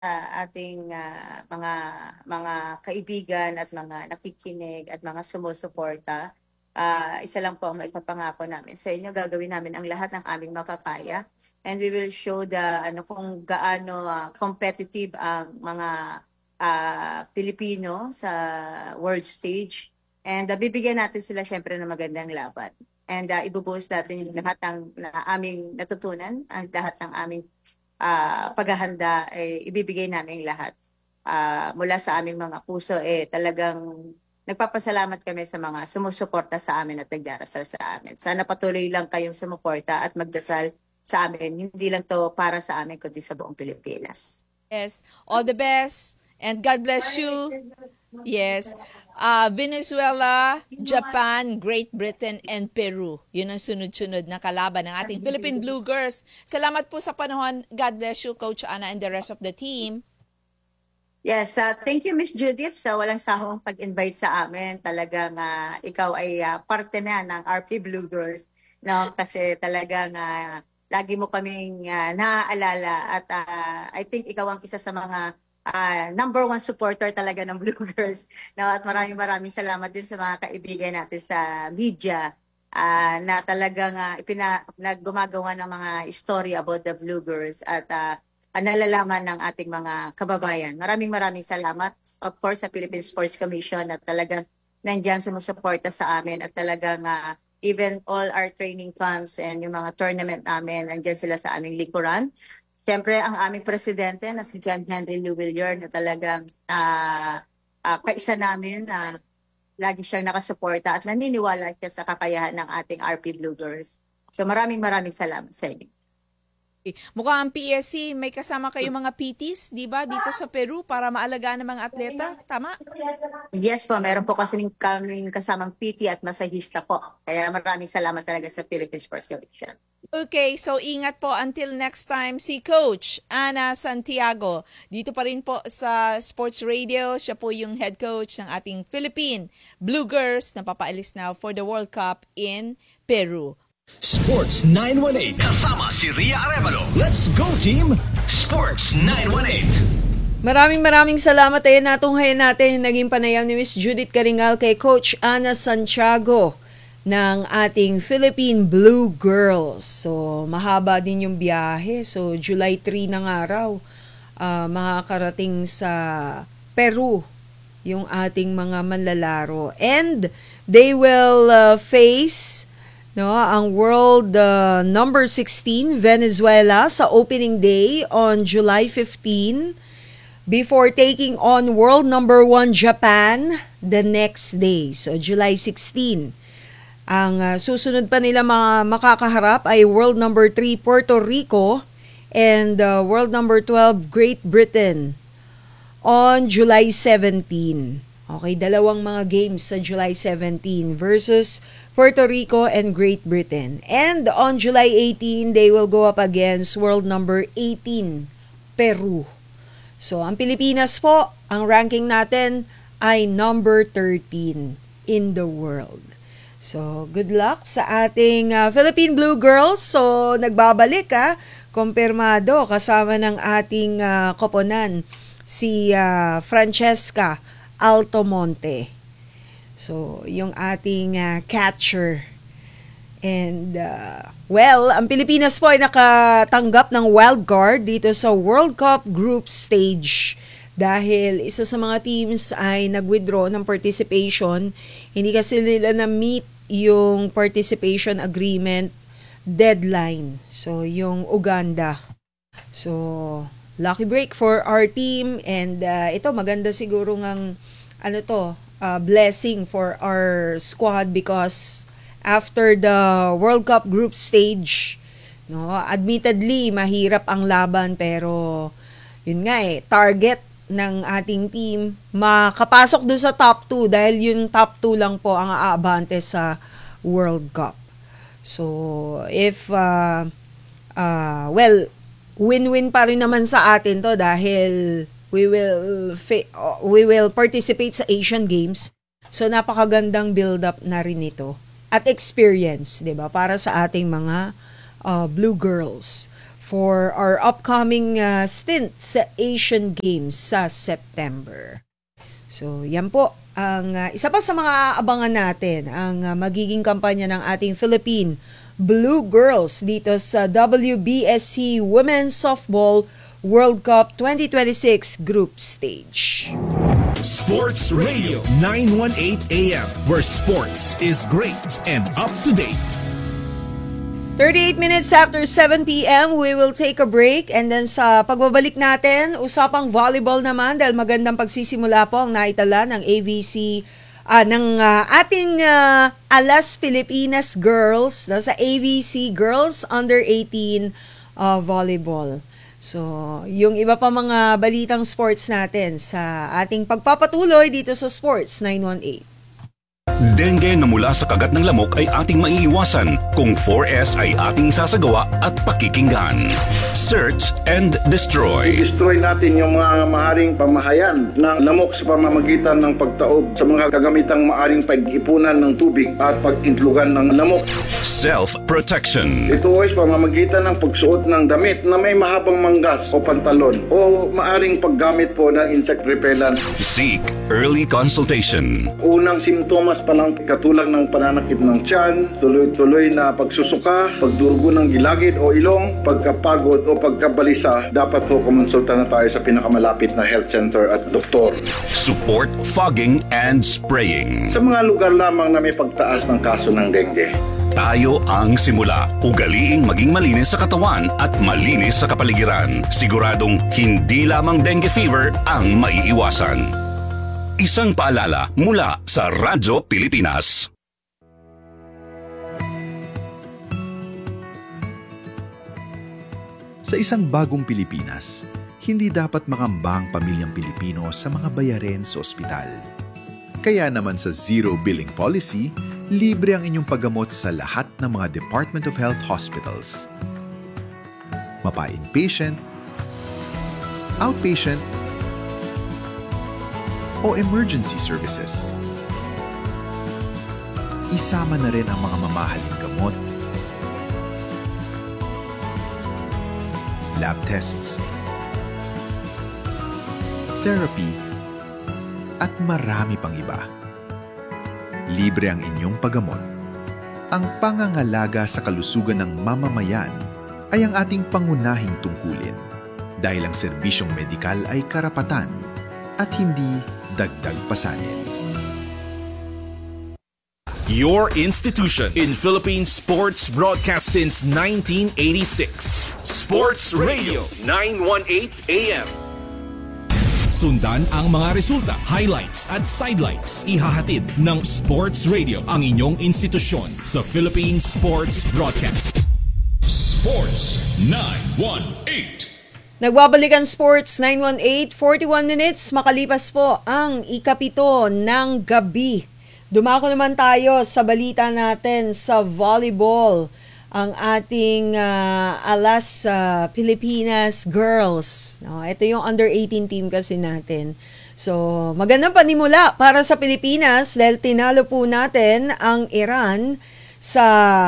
ating mga kaibigan at mga nakikinig at mga sumusuporta. Isa lang po ang maipapangako namin sa inyo, gagawin namin ang lahat ng aming makakaya and we will show the kung gaano competitive ang mga Pilipino sa world stage and bibigyan natin sila syempre ng magandang laban. And ibubuhos natin yung lahat ng na aming natutunan, ang lahat ng aming paghahanda, ibibigay namin lahat. Mula sa aming mga puso, talagang nagpapasalamat kami sa mga sumusuporta sa amin at nagdarasal sa amin. Sana patuloy lang kayong sumuporta at magdasal sa amin. Hindi lang to para sa amin, kundi sa buong Pilipinas. Yes, all the best and God bless you. Yes. Venezuela, Japan, Great Britain, and Peru. Yun ang sunod-sunod na kalaban ng ating Philippine Blue Girls. Salamat po sa panahon. God bless you, Coach Ana, and the rest of the team. Yes, thank you Miss Judith sa walang sahong pag-invite sa amin. Talagang ikaw ay parte na ng RP Blue Girls, no? Kasi talagang lagi mo kaming naaalala at I think ikaw ang isa sa mga number one supporter talaga ng Blue Girls. No? At maraming salamat din sa mga kaibigan natin sa media na talagang gumagawa ng mga story about the Blue Girls at nalalaman ng ating mga kababayan. Maraming salamat, of course, sa Philippine Sports Commission at talagang nandyan sumusuporta sa amin at talagang even all our training camps and yung mga tournament namin, nandyan sila sa aming likuran. Siyempre, ang aming presidente na si John Henry Luwilier na talagang kaisa namin na lagi siyang nakasuporta at naniniwala siya sa kakayahan ng ating RP Blue Girls. So maraming salamat sa inyo. Mukhang ang PSC, may kasama kayo mga PTs, di ba, dito sa Peru para maalagaan ng mga atleta. Tama? Yes po, meron po kasi kaming kasamang PT at masahista po. Kaya maraming salamat talaga sa Philippine Sports Commission. Okay, so ingat po until next time si Coach Ana Santiago. Dito pa rin po sa Sports Radio, siya po yung head coach ng ating Philippine Blue Girls na papaalis na for the World Cup in Peru. Sports 918 kasama si Ria Arevalo. Let's go team Sports 918. Maraming salamat. Ayan natunghayan natin yung naging panayam ni Miss Judith Caringal kay Coach Ana Santiago ng ating Philippine Blue Girls. So mahaba din yung biyahe. So July 3 ng araw makakarating sa Peru yung ating mga manlalaro. And they will face ang world number 16 Venezuela sa opening day on July 15 before taking on world number 1 Japan the next day. So July 16. Ang susunod pa nila mga makakaharap ay world number 3 Puerto Rico and world number 12 Great Britain on July 17. Okay, dalawang mga games sa July 17 versus Puerto Rico and Great Britain. And on July 18, they will go up against world number 18, Peru. So, ang Pilipinas po, ang ranking natin ay number 13 in the world. So, good luck sa ating Philippine Blue Girls. So, nagbabalik kumpirmado kasama ng ating koponan, si Francesca Altomonte. So, yung ating catcher. And, ang Pilipinas po ay nakatanggap ng wild card dito sa World Cup group stage. Dahil isa sa mga teams ay nag-withdraw ng participation. Hindi kasi nila na-meet yung participation agreement deadline. So, yung Uganda. So, lucky break for our team. And ito, maganda siguro ngang blessing for our squad because after the World Cup group stage, admittedly mahirap ang laban pero yun nga target ng ating team makapasok doon sa top 2 dahil yung top 2 lang po ang aabante sa World Cup. So if win-win pa rin naman sa atin to dahil we will participate sa Asian Games. So napakagandang build-up na rin ito at experience, 'di ba? Para sa ating mga Blue Girls for our upcoming stint sa Asian Games sa September. So, yan po ang isa pa sa mga abangan natin, ang magiging kampanya ng ating Philippine Blue Girls dito sa WBSC Women's Softball World Cup 2026 Group Stage. Sports Radio 918 AM, where sports is great and up to date. 38 minutes after 7 p.m., we will take a break, and then sa pagbabalik natin, usapang volleyball naman dahil magandang pagsisimula po ang naitala ng AVC ng ating Alas Pilipinas Girls sa AVC Girls Under 18 Volleyball. So, yung iba pa mga balitang sports natin sa ating pagpapatuloy dito sa Sports 918. Dengue na mula sa kagat ng lamok ay ating maiiwasan kung 4S ay ating isasagawa at pakikinggan. Search and destroy. I-destroy natin yung mga maaring pamahayan ng lamok sa pamamagitan ng pagtaob sa mga kagamitang maaring pag-ipunan ng tubig at pag-intlugan ng lamok. Self-protection. Ito ay pamamagitan ng pagsuot ng damit na may mahabang manggas o pantalon o maaring paggamit po ng insect repellent. Seek early consultation. Unang simptomas pa lang katulad ng pananakit ng tiyan, tuloy-tuloy na pagsusuka, pagdurugo ng gilagid o ilong, pagkapagod o pagkabalisa, dapat po kumonsulta na tayo sa pinakamalapit na health center at doktor. Support fogging and spraying. Sa mga lugar lamang na may pagtaas ng kaso ng dengue, Tayo ang simula. Ugaliing maging malinis sa katawan at malinis sa kapaligiran. Siguradong hindi lamang dengue fever ang maiiwasan. Isang paalala mula sa Radyo Pilipinas. Sa isang bagong Pilipinas, hindi dapat makamba ang pamilyang Pilipino sa mga bayarin sa ospital. Kaya naman sa Zero Billing Policy, libre ang inyong paggamot sa lahat ng mga Department of Health hospitals. Mapa-inpatient, outpatient, o emergency services. Isama na rin ang mga mamahaling gamot, lab tests, therapy, at marami pang iba. Libre ang inyong paggamot. Ang pangangalaga sa kalusugan ng mamamayan ay ang ating pangunahing tungkulin dahil ang serbisyong medikal ay karapatan at hindi dagdag pasanin. Your institution in Philippine sports broadcast since 1986. Sports Radio 918 AM. Sundan ang mga resulta, highlights at sidelights. Ihahatid ng Sports Radio ang inyong institusyon sa Philippine Sports Broadcast. Sports 918. Nagbabalik ang Sports 918, 41 minutes, makalipas po ang ikapito ng gabi. Dumako naman tayo sa balita natin sa volleyball. Ang ating Alas Pilipinas Girls. No, ito yung under 18 team kasi natin. So, magandang panimula para sa Pilipinas dahil tinalo po natin ang Iran sa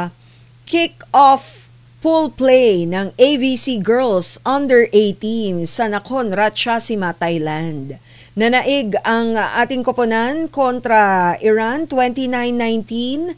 kick-off pool play ng AVC Girls under 18 sa Nakhon Ratchasima, Thailand. Nanaig ang ating koponan kontra Iran 29-19,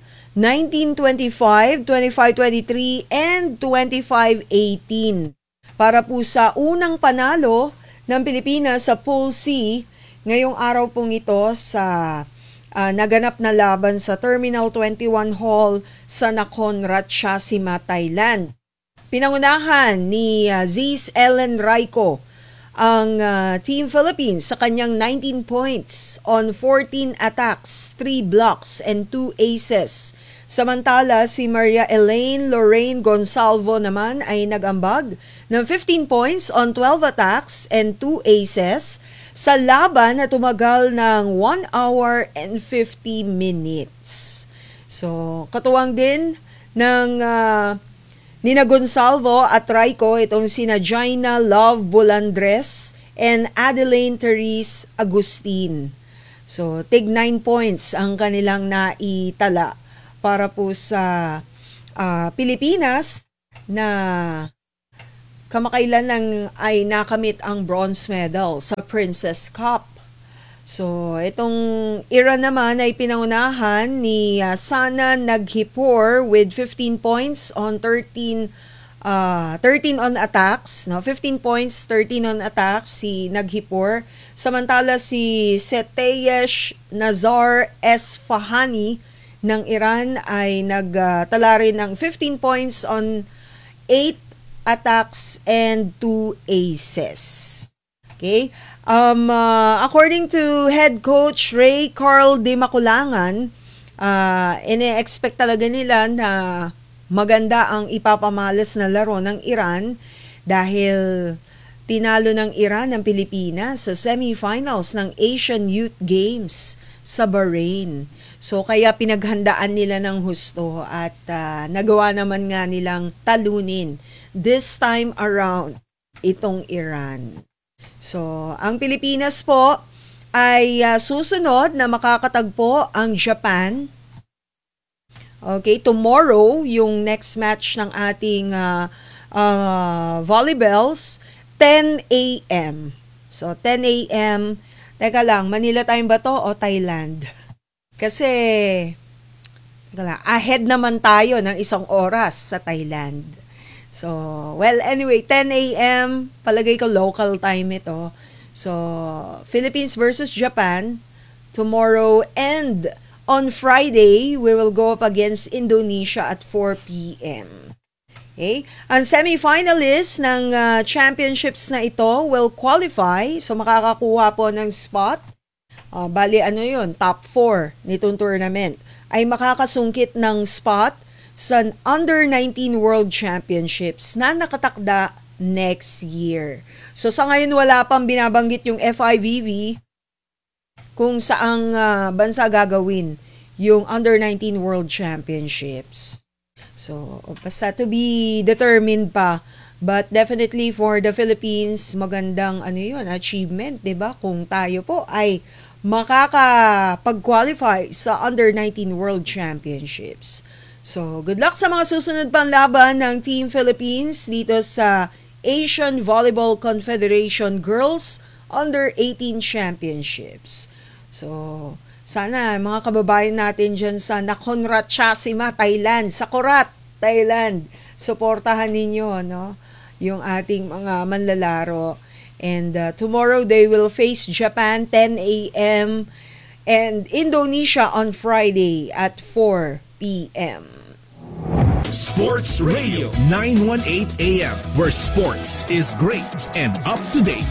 19-25, 25-23, and 25-18. Para po sa unang panalo ng Pilipinas sa Pool C, ngayong araw pong ito sa naganap na laban sa Terminal 21 Hall sa Nakhon Ratchasima, Thailand. Pinangunahan ni Ziz Ellen Raiko ang Team Philippines sa kanyang 19 points on 14 attacks, 3 blocks, and 2 aces. Samantala, si Maria Elaine Lorraine Gonsalvo naman ay nag-ambag ng 15 points on 12 attacks and 2 aces sa laban na tumagal ng 1 hour and 50 minutes. So, katuwang din ng Nina Gonsalvo at Raiko itong sina Jaina Love Bulandres and Adeline Therese Agustin. So, tig 9 points ang kanilang naitala para po sa Pilipinas na kamakailan lang ay nakamit ang bronze medal sa Princess Cup. So, itong Iran naman ay pinangunahan ni Sana Naghipor with 15 points on 13 on attacks, no? 15 points, 13 on attacks si Naghipor. Samantala si Seteyesh Nazar Esfahani ng Iran ay nagtala rin ng 15 points on 8 attacks and 2 aces. Okay? According to head coach Ray Carl de Maculangan, ine-expect talaga nila na maganda ang ipapamalas na laro ng Iran dahil tinalo ng Iran ang Pilipinas sa semifinals ng Asian Youth Games sa Bahrain. So kaya pinaghandaan nila ng husto at nagawa naman nga nilang talunin this time around itong Iran. So ang Pilipinas po ay susunod na makakatagpo ang Japan. Okay, tomorrow, yung next match ng ating volleyballs, 10 a.m. So, 10 a.m. Teka lang, Manila time ba to o Thailand? Kasi, teka lang, ahead naman tayo ng isang oras sa Thailand. So, well, anyway, 10 a.m. Palagay ko local time ito. So, Philippines versus Japan tomorrow, and on Friday, we will go up against Indonesia at 4 p.m. Okay? Ang semi-finalists ng championships na ito will qualify. So, makakakuha po ng spot. Bali, top 4 nitong tournament ay makakasungkit ng spot sa Under-19 World Championships na nakatakda next year. So, sa ngayon, wala pang binabanggit yung FIVB kung saang bansa gagawin yung Under-19 World Championships. So, basta to be determined pa. But definitely for the Philippines, magandang achievement, 'di ba? Kung tayo po ay makakapag-qualify sa Under-19 World Championships. So, good luck sa mga susunod pang laban ng Team Philippines dito sa Asian Volleyball Confederation Girls Under-18 Championships. So, sana mga kababayan natin dyan sa Nakhon Ratchasima, sa Korat, Thailand, suportahan ninyo, no? Yung ating mga manlalaro. And tomorrow they will face Japan 10 a.m. and Indonesia on Friday at 4 p.m. Sports Radio 918 AM, where sports is great and up to date.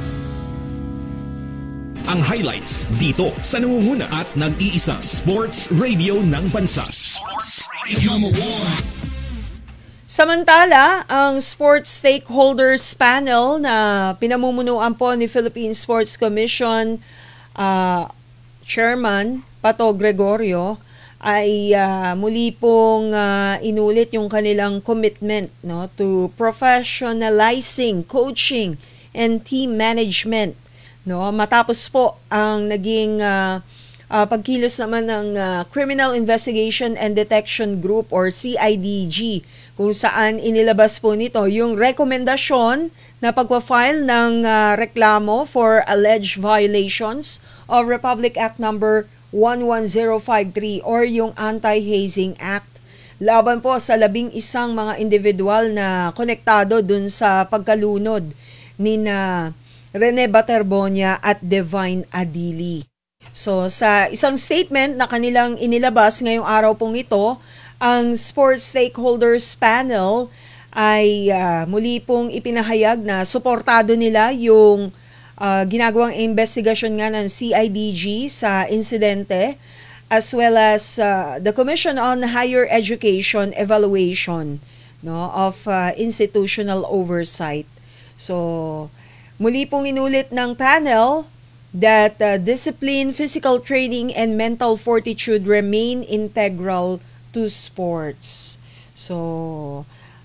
Ang highlights dito sa nangunguna at nag-iisang Sports Radio ng bansa. Sports Radio number 1. Samantala, ang Sports Stakeholders Panel na pinamumunuan po ni Philippine Sports Commission Chairman Pato Gregorio ay muli pong inulit yung kanilang commitment, no, to professionalizing coaching and team management. No, matapos po ang naging pagkilos naman ng Criminal Investigation and Detection Group or CIDG, kung saan inilabas po nito yung rekomendasyon na pagpa-file ng reklamo for alleged violations of Republic Act number 11053 or yung Anti-Hazing Act laban po sa 11 mga individual na konektado dun sa pagkalunod ni na Rene Baterbonia at Divine Adili. So sa isang statement na kanilang inilabas ngayong araw pong ito, ang Sports Stakeholders Panel ay muli pong ipinahayag na suportado nila yung ginagawang investigasyon nga ng CIDG sa insidente, as well as the Commission on Higher Education Evaluation, no, of institutional oversight. So muli pong inulit ng panel that discipline, physical training, and mental fortitude remain integral to sports. So,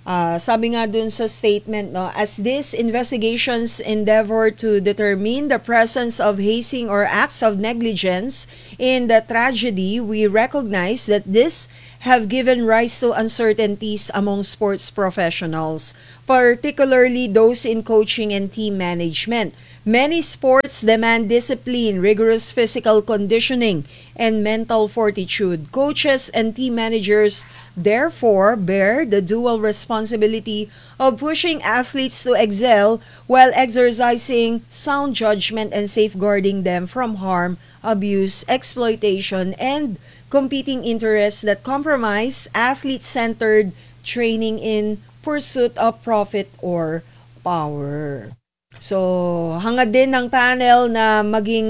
Sabi nga dun sa statement, no, as these investigations endeavor to determine the presence of hazing or acts of negligence in the tragedy, we recognize that this have given rise to uncertainties among sports professionals, particularly those in coaching and team management. Many sports demand discipline, rigorous physical conditioning, and mental fortitude. Coaches and team managers therefore bear the dual responsibility of pushing athletes to excel while exercising sound judgment and safeguarding them from harm, abuse, exploitation, and competing interests that compromise athlete-centered training in pursuit of profit or power. So, hangad din ng panel na maging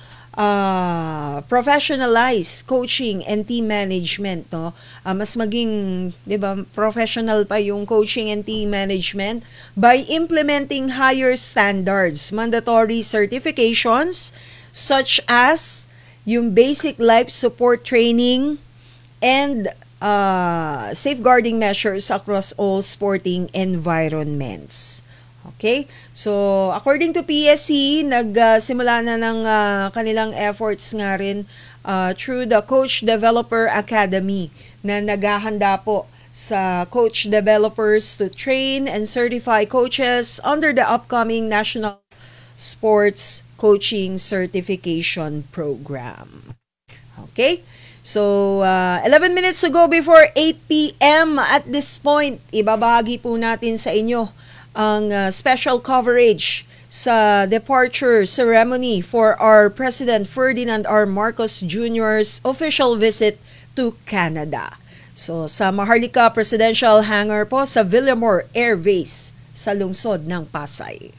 professionalized coaching and team management, no? Mas maging, 'di ba, professional pa yung coaching and team management by implementing higher standards, mandatory certifications such as yung basic life support training and safeguarding measures across all sporting environments. Okay? So, according to PSC, nagsimula na ng kanilang efforts nga rin through the Coach Developer Academy na naghahanda po sa coach developers to train and certify coaches under the upcoming National Sports Coaching Certification Program. Okay? So, 11 minutes to go before 8 p.m. At this point, ibabahagi po natin sa inyo ang special coverage sa departure ceremony for our President Ferdinand R. Marcos Jr.'s official visit to Canada. So, sa Maharlika Presidential Hangar po sa Villamor Air Base sa lungsod ng Pasay.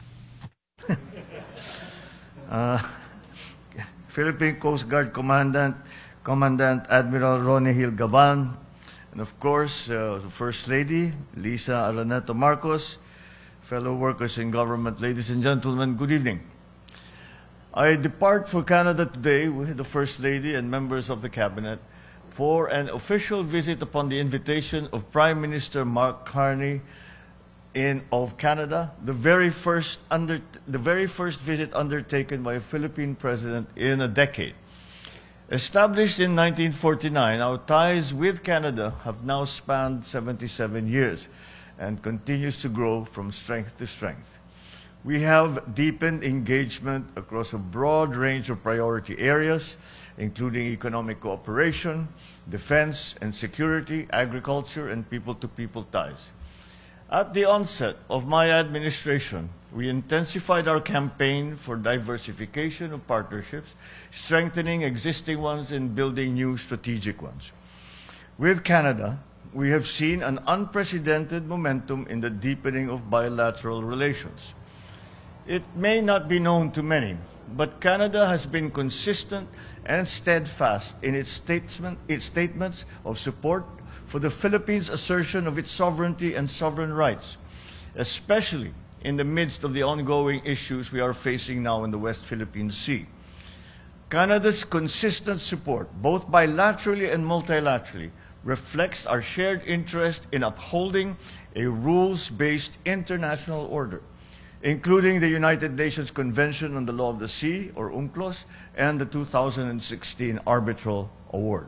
Philippine Coast Guard Commandant Admiral Ronnie Hill Gaban, and of course, the First Lady, Lisa Araneta Marcos, fellow workers in government, ladies and gentlemen, good evening. I depart for Canada today with the First Lady and members of the Cabinet for an official visit upon the invitation of Prime Minister Mark Carney of Canada, the very first visit undertaken by a Philippine president in a decade. Established in 1949, our ties with Canada have now spanned 77 years. And continues to grow from strength to strength. We have deepened engagement across a broad range of priority areas, including economic cooperation, defense and security, agriculture, and people-to-people ties. At the onset of my administration, we intensified our campaign for diversification of partnerships, strengthening existing ones and building new strategic ones. With Canada, we have seen an unprecedented momentum in the deepening of bilateral relations. It may not be known to many, but Canada has been consistent and steadfast in its statements of support for the Philippines' assertion of its sovereignty and sovereign rights, especially in the midst of the ongoing issues we are facing now in the West Philippine Sea. Canada's consistent support, both bilaterally and multilaterally, reflects our shared interest in upholding a rules-based international order, including the United Nations Convention on the Law of the Sea, or UNCLOS, and the 2016 Arbitral Award.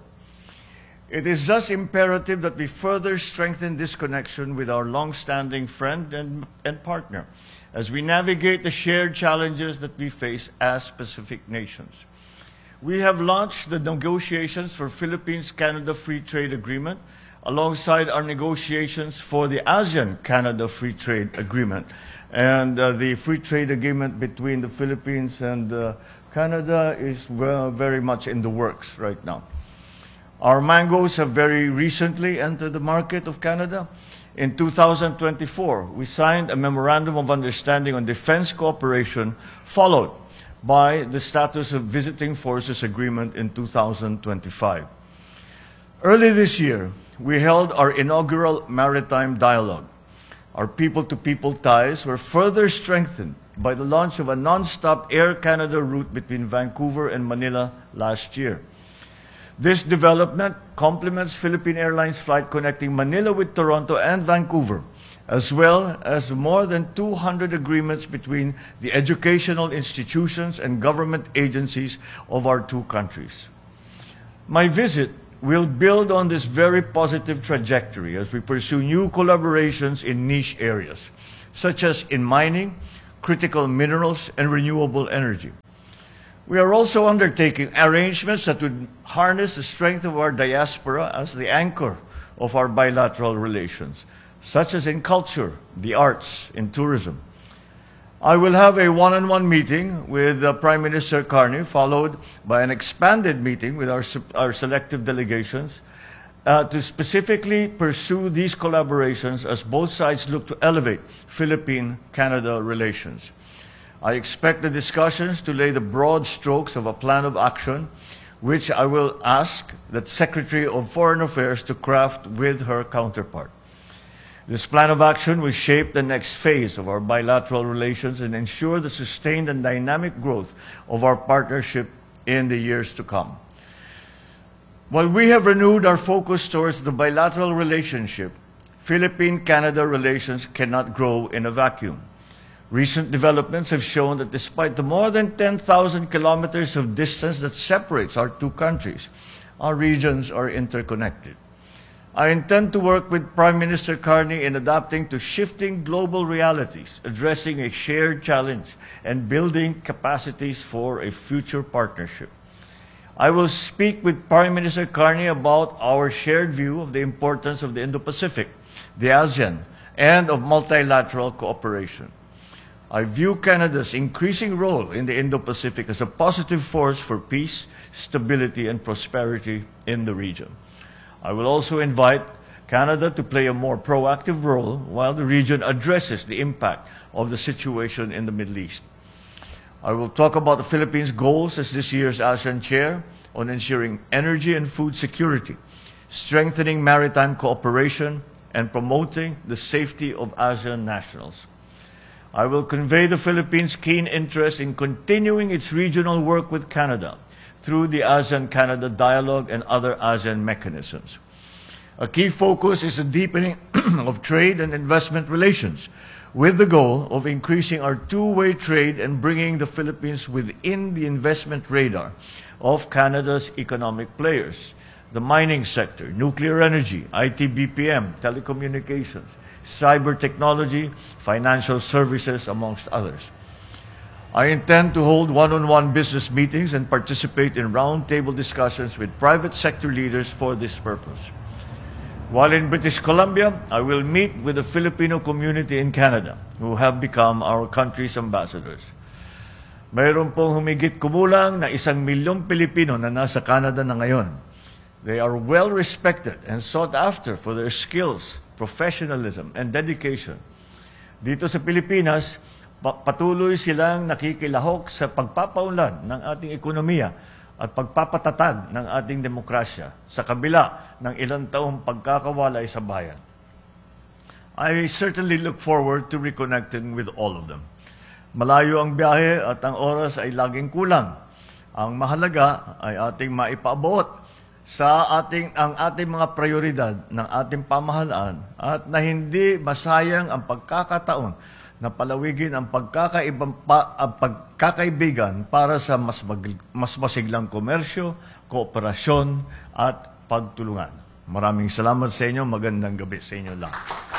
It is thus imperative that we further strengthen this connection with our long-standing friend and partner as we navigate the shared challenges that we face as Pacific nations. We have launched the negotiations for Philippines-Canada Free Trade Agreement alongside our negotiations for the ASEAN-Canada Free Trade Agreement. And the free trade agreement between the Philippines and Canada is very much in the works right now. Our mangoes have very recently entered the market of Canada. In 2024, we signed a Memorandum of Understanding on Defense Cooperation, followed by the Status of Visiting Forces Agreement in 2025. Early this year, we held our inaugural Maritime Dialogue. Our people-to-people ties were further strengthened by the launch of a non-stop Air Canada route between Vancouver and Manila last year. This development complements Philippine Airlines flight connecting Manila with Toronto and Vancouver, as well as more than 200 agreements between the educational institutions and government agencies of our two countries. My visit will build on this very positive trajectory as we pursue new collaborations in niche areas, such as in mining, critical minerals, and renewable energy. We are also undertaking arrangements that would harness the strength of our diaspora as the anchor of our bilateral relations, such as in culture, the arts, and tourism. I will have a one-on-one meeting with Prime Minister Carney, followed by an expanded meeting with our selective delegations to specifically pursue these collaborations as both sides look to elevate Philippine-Canada relations. I expect the discussions to lay the broad strokes of a plan of action, which I will ask the Secretary of Foreign Affairs to craft with her counterpart. This plan of action will shape the next phase of our bilateral relations and ensure the sustained and dynamic growth of our partnership in the years to come. While we have renewed our focus towards the bilateral relationship, Philippine-Canada relations cannot grow in a vacuum. Recent developments have shown that despite the more than 10,000 kilometers of distance that separates our two countries, our regions are interconnected. I intend to work with Prime Minister Carney in adapting to shifting global realities, addressing a shared challenge, and building capacities for a future partnership. I will speak with Prime Minister Carney about our shared view of the importance of the Indo-Pacific, the ASEAN, and of multilateral cooperation. I view Canada's increasing role in the Indo-Pacific as a positive force for peace, stability, and prosperity in the region. I will also invite Canada to play a more proactive role while the region addresses the impact of the situation in the Middle East. I will talk about the Philippines' goals as this year's ASEAN chair on ensuring energy and food security, strengthening maritime cooperation, and promoting the safety of ASEAN nationals. I will convey the Philippines' keen interest in continuing its regional work with Canada through the ASEAN-Canada dialogue and other ASEAN mechanisms. A key focus is the deepening of trade and investment relations, with the goal of increasing our two-way trade and bringing the Philippines within the investment radar of Canada's economic players, the mining sector, nuclear energy, IT/BPM, telecommunications, cyber technology, financial services, amongst others. I intend to hold one-on-one business meetings and participate in roundtable discussions with private sector leaders for this purpose. While in British Columbia, I will meet with the Filipino community in Canada, who have become our country's ambassadors. Mayroon pong humigit kumulang na 1 milyong Pilipino na nasa Canada na ngayon. They are well respected and sought after for their skills, professionalism, and dedication. Dito sa Pilipinas, patuloy silang nakikilahok sa pagpapaunlad ng ating ekonomiya at pagpapatatag ng ating demokrasya sa kabila ng ilang taong pagkakawalay sa bayan. I certainly look forward to reconnecting with all of them. Malayo ang biyahe at ang oras ay laging kulang. Ang mahalaga ay ating maipaabot sa ang ating mga prioridad ng ating pamahalaan at na hindi masayang ang pagkakataon na palawigin ang pagkakaibigan para sa mas masiglang komersyo, kooperasyon at pagtulungan. Maraming salamat sa inyo. Magandang gabi sa inyo lahat.